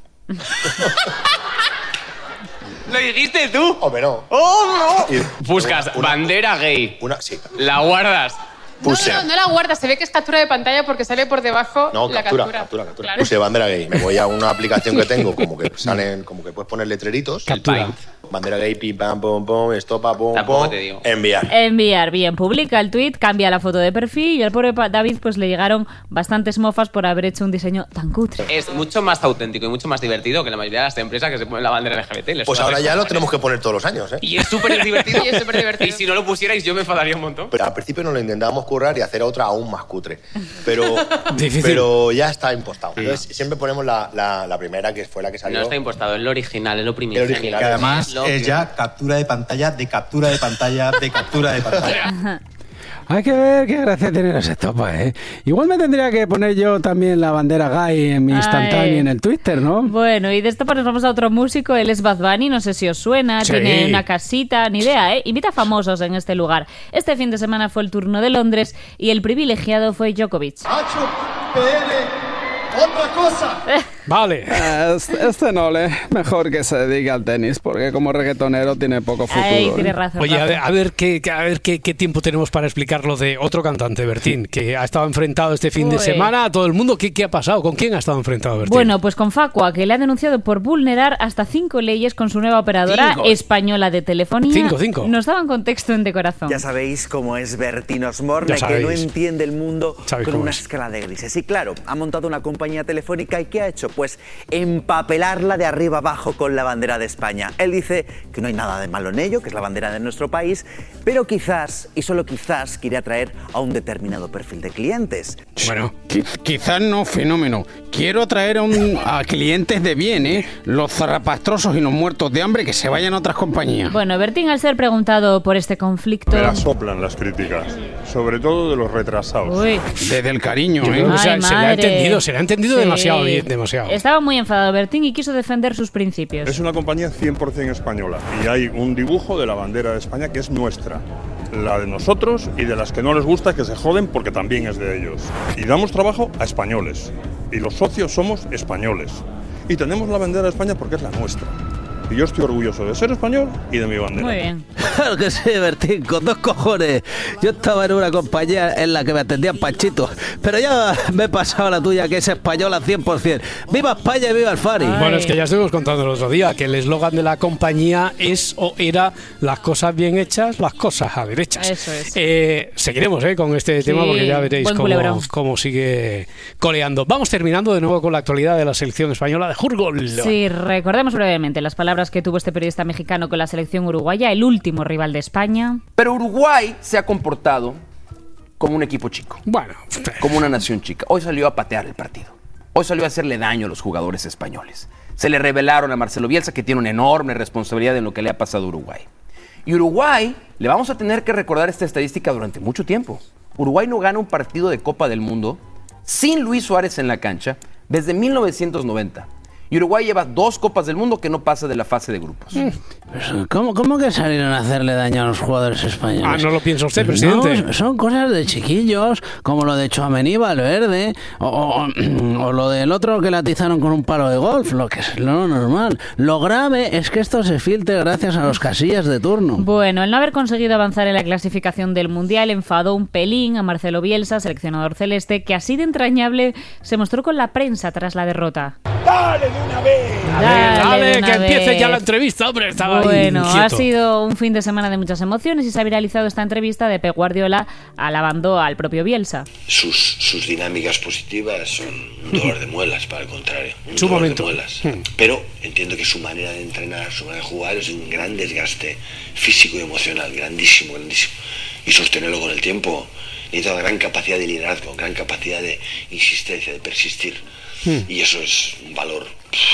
¿Lo dijiste tú? Hombre, no. ¡Oh, no! Y- Buscas una- una- bandera gay. Una, sí. La guardas. Puse, No, no, no la guarda, se ve que es captura de pantalla porque sale por debajo no, la captura, captura. captura, captura. Claro. Puse bandera gay. Me voy a una aplicación que tengo, como que salen, como que puedes poner letreritos. Captura. Bandera gay, pim, pam, pum, pum, estopa, pum, Tampoco pum. te digo. Enviar. Enviar, bien, publica el tweet, cambia la foto de perfil y al pobre pa- David pues le llegaron bastantes mofas por haber hecho un diseño tan cutre. Es mucho más auténtico y mucho más divertido que la mayoría de las empresas que se ponen la bandera L G B T. Les Pues suda ahora tres ya lo cojones. tenemos que poner todos los años, ¿eh? Y es súper divertido. Y es súper divertido. Y si no lo pusierais, yo me enfadaría un montón. Pero al principio nos lo intentábamos currar y hacer otra aún más cutre. Pero, Difícil. pero ya está impostado. Entonces siempre ponemos la, la, la primera, que fue la que salió. No está impostado, es lo original, es lo El primigenio. original. Que además Lo es que- ya captura de pantalla, de captura de pantalla, de captura de pantalla. Hay que ver qué gracia tiene esa Estopa, ¿eh? Igual me tendría que poner yo también la bandera gay en mi Ay. instantáneo en el Twitter, ¿no? Bueno, y de esto pues nos vamos a otro músico, él es Bad Bunny, no sé si os suena, Sí. tiene una casita, ni idea, ¿eh? Invita a famosos en este lugar. Este fin de semana fue el turno de Londres y el privilegiado fue Djokovic. Hacho, P L, otra cosa. Vale. Este, este no le mejor que se dedique al tenis, porque como reggaetonero tiene poco futuro. Ay, tiene ¿eh? razón. Oye, a Rafa. ver, a ver, qué, a ver qué, qué tiempo tenemos para explicar lo de otro cantante, Bertín, que ha estado enfrentado este fin de Uy. semana a todo el mundo. ¿Qué, qué ha pasado? ¿Con quién ha estado enfrentado, Bertín? Bueno, pues con Facua, que le ha denunciado por vulnerar hasta cinco leyes con su nueva operadora Cinco. española de telefonía. Cinco, cinco. Nos daban contexto en De Corazón. Ya sabéis cómo es Bertín Osborne, Ya que no sabéis. entiende el mundo Sabéis con cómo una es. escala de grises. Y claro, ha montado una compañía telefónica y ¿qué ha hecho? Pues empapelarla de arriba abajo con la bandera de España. Él dice que no hay nada de malo en ello, que es la bandera de nuestro país, pero quizás, y solo quizás, quiere atraer a un determinado perfil de clientes. Bueno, qui- quizás no, fenómeno. Quiero atraer a, un- a clientes de bien, ¿eh? Los zarrapastrosos y los muertos de hambre que se vayan a otras compañías. Bueno, Bertín, al ser preguntado por este conflicto... Me la soplan las críticas, sobre todo de los retrasados. Uy. Desde el cariño, Yo ¿eh? creo que se, Ay, se le ha madre. entendido, se le ha entendido Sí. demasiado bien, demasiado. Estaba muy enfadado Bertín y quiso defender sus principios. Es una compañía cien por ciento española y hay un dibujo de la bandera de España que es nuestra, la de nosotros y de las que no les gusta que se joden porque también es de ellos. Y damos trabajo a españoles y los socios somos españoles y tenemos la bandera de España porque es la nuestra. Y yo estoy orgulloso de ser español y de mi bandera. Muy bien. Claro que sí, Bertín, con dos cojones. Yo estaba en una compañía en la que me atendían panchitos, pero ya me he pasado a la tuya, que es española cien por ciento. ¡Viva España y viva el Fari! Bueno, es que ya estuvimos contando el otro día que el eslogan de la compañía es o era las cosas bien hechas, las cosas a derechas. Eso es. Eh, seguiremos eh, con este Sí, tema porque ya veréis buen cómo, culebrón. cómo sigue coleando. Vamos terminando de nuevo con la actualidad de la selección española de fútbol. Sí, recordemos brevemente las palabras que tuvo este periodista mexicano con la selección uruguaya, el último rival de España. Pero Uruguay se ha comportado como un equipo chico. Bueno, como una nación chica. Hoy salió a patear el partido. Hoy salió a hacerle daño a los jugadores españoles. Se le revelaron a Marcelo Bielsa que tiene una enorme responsabilidad en lo que le ha pasado a Uruguay. Y Uruguay, le vamos a tener que recordar esta estadística durante mucho tiempo. Uruguay no gana un partido de Copa del Mundo sin Luis Suárez en la cancha desde mil novecientos noventa. Y Uruguay lleva dos Copas del Mundo que no pasa de la fase de grupos. ¿Cómo, ¿Cómo que salieron a hacerle daño a los jugadores españoles? Ah, ¿no lo piensa usted, presidente? No, son cosas de chiquillos, como lo de Tchouaméni, Valverde, o, o, o lo del otro que le atizaron con un palo de golf, lo que es lo normal. Lo grave es que esto se filtre gracias a los casillas de turno. Bueno, el no haber conseguido avanzar en la clasificación del Mundial enfadó un pelín a Marcelo Bielsa, seleccionador celeste, que así de entrañable se mostró con la prensa tras la derrota. Dale, de una vez. Dale, dale, de una que empiece vez. ya la entrevista, hombre. Estaba Bueno, ahí ha inquieto. sido un fin de semana de muchas emociones y se ha viralizado esta entrevista de Pep Guardiola alabando al propio Bielsa. Sus, sus dinámicas positivas son un dolor de muelas, para el contrario. Un Su dolor momento. de muelas. Pero entiendo que su manera de entrenar, su manera de jugar es un gran desgaste físico y emocional, grandísimo, grandísimo. Y sostenerlo con el tiempo necesita gran capacidad de liderazgo, gran capacidad de insistencia, de persistir. Y eso es un valor.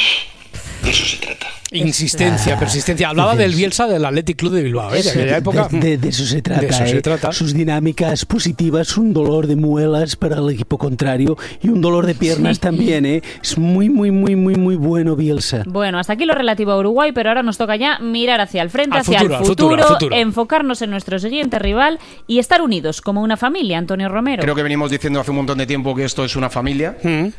De eso se trata. Insistencia, persistencia. Hablaba del Bielsa del Athletic Club de Bilbao, ¿eh? De aquella época. De, de- de eso se trata. De eso ¿eh? se trata. Sus dinámicas positivas, un dolor de muelas para el equipo contrario y un dolor de piernas Sí. también. ¿eh? Es muy, muy, muy, muy, muy bueno Bielsa. Bueno, hasta aquí lo relativo a Uruguay, pero ahora nos toca ya mirar hacia el frente, Al hacia futuro, el al futuro, futuro, al futuro. enfocarnos en nuestro siguiente rival y estar unidos como una familia, Antonio Romero. Creo que venimos diciendo hace un montón de tiempo que esto es una familia,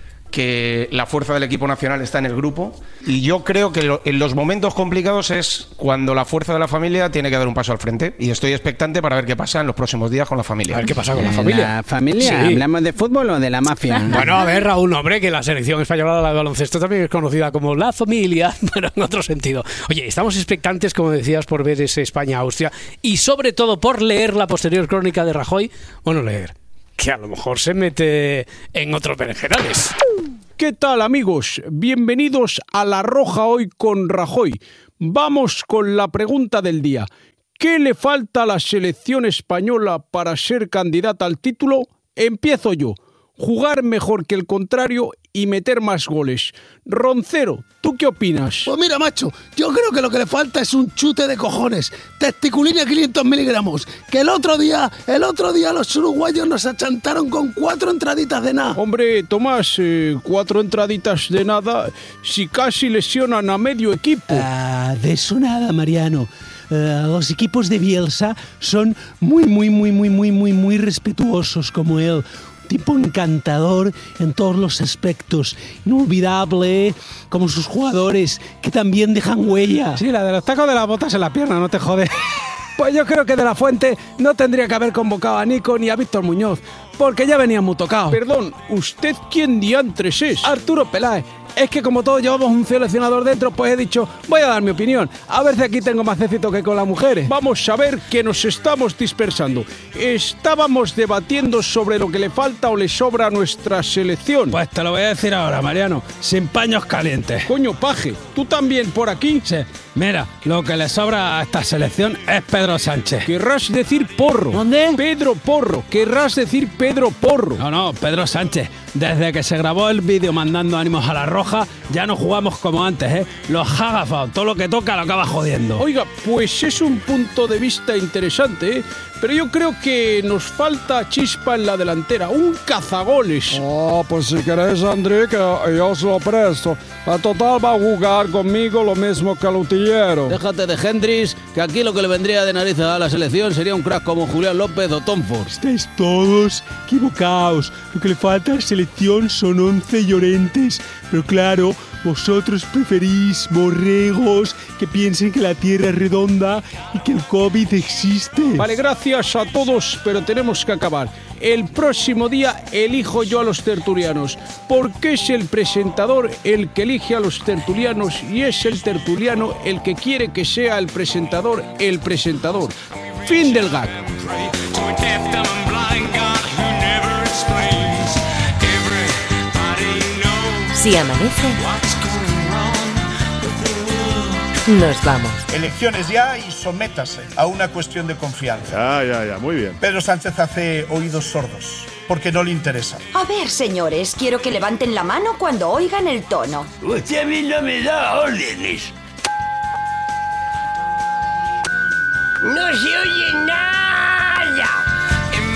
que la fuerza del equipo nacional está en el grupo, y yo creo que lo- en los momentos complicados es cuando la fuerza de la familia tiene que dar un paso al frente, y estoy expectante para ver qué pasa en los próximos días con la familia. A ver qué pasa con la Eh, familia. ¿La familia? Sí. ¿Hablamos de fútbol o de la mafia? Bueno, a ver, Raúl, hombre, que la selección española de baloncesto también es conocida como la familia, pero en otro sentido. Oye, estamos expectantes, como decías, por ver ese España-Austria y sobre todo por leer la posterior crónica de Rajoy. Bueno, leer, que a lo mejor se mete en otros berenjenales. ¿Qué tal, amigos? Bienvenidos a La Roja hoy con Rajoy. Vamos con la pregunta del día. ¿Qué le falta a la selección española para ser candidata al título? Empiezo yo. Jugar mejor que el contrario y meter más goles. Roncero, ¿tú qué opinas? Pues mira, macho, yo creo que lo que le falta es un chute de cojones. Testiculina quinientos miligramos. Que el otro día, el otro día los uruguayos nos achantaron con cuatro entraditas de nada. Hombre, Tomás, eh, cuatro entraditas de nada, si casi lesionan a medio equipo. Ah, de eso nada, Mariano. Eh, los equipos de Bielsa son muy, muy, muy, muy, muy, muy, muy respetuosos como él. Tipo encantador en todos los aspectos, inolvidable como sus jugadores, que también dejan huella. Sí, la de los tacos de las botas en la pierna, no te jode. Pues yo creo que De La Fuente no tendría que haber convocado a Nico ni a Víctor Muñoz, porque ya venían muy tocados. Perdón, ¿usted quién diantres es? Arturo Peláez. Es que como todos llevamos un seleccionador dentro, pues he dicho, voy a dar mi opinión. A ver si aquí tengo más éxito que con las mujeres. Vamos a ver que nos estamos dispersando. Estábamos debatiendo sobre lo que le falta o le sobra a nuestra selección. Pues te lo voy a decir ahora, Mariano, sin paños calientes. Coño, paje, ¿tú también por aquí? Sí. Mira, lo que le sobra a esta selección es Pedro Sánchez. Querrás decir Porro. ¿Dónde? Pedro Porro. Querrás decir Pedro Porro. No, no, Pedro Sánchez. Desde que se grabó el vídeo mandando ánimos a la Roja, ya no jugamos como antes, ¿eh? Los hagafados, todo lo que toca lo acaba jodiendo. Oiga, pues es un punto de vista interesante, ¿eh? Pero yo creo que nos falta chispa en la delantera, un cazagoles. Oh, pues si querés, André, que yo os lo presto. A total va a jugar conmigo lo mismo que el utillero. Déjate de Hendrix, que aquí lo que le vendría de nariz a la selección sería un crack como Julián López o Tom Ford. Estáis todos equivocados. Lo que le falta a la selección son once llorentes. Pero claro, vosotros preferís borregos que piensen que la Tierra es redonda y que el COVID existe. Vale, gracias a todos, pero tenemos que acabar. El próximo día elijo yo a los tertulianos, porque es el presentador el que elige a los tertulianos y es el tertuliano el que quiere que sea el presentador el presentador. Fin del gag. Si amanece, nos vamos. Elecciones ya y sométase a una cuestión de confianza. Ya, ya, ya, muy bien. Pedro Sánchez hace oídos sordos, porque no le interesa. A ver, señores, quiero que levanten la mano cuando oigan el tono. Usted a mí no me da órdenes. ¡No se oye nada!